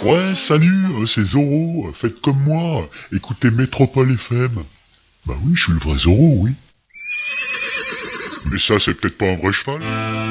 Ouais, salut, c'est Zoro, faites comme moi, écoutez Métropole FM. Bah oui, je suis le vrai Zoro, oui. Mais ça, c'est peut-être pas un vrai cheval.